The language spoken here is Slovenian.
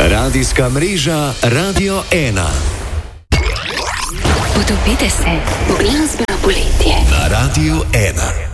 Radijska mreža Radio 1. Potopite se v glasbeno poletje. Na Radio 1.